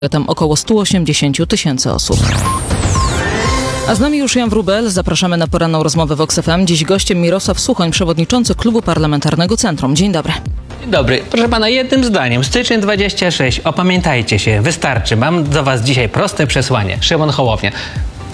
Tam około 180 tysięcy osób. A z nami już Jan Wróbel. Zapraszamy na poranną rozmowę w OXF FM. Dziś gościem Mirosław Suchoń, przewodniczący Klubu Parlamentarnego Centrum. Dzień dobry. Dzień dobry. Proszę pana, jednym zdaniem. Styczeń 26. Opamiętajcie się. Wystarczy. Mam do was dzisiaj proste przesłanie. Szymon Hołownia.